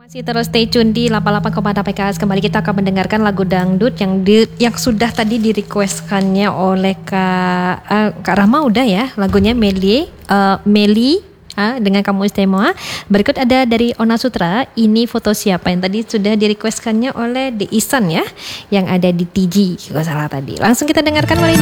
Masih terus stay tune di 88,6 PKS. Kembali kita akan mendengarkan lagu dangdut yang sudah tadi direquestkannya oleh Kak Rahma udah ya, lagunya Meli dengan Kamu Istimewa. Berikut ada dari Ona Sutra, Ini Foto Siapa, yang tadi sudah direquestkannya oleh The Isan ya, yang ada di TG kalau salah tadi. Langsung kita dengarkan kali ini.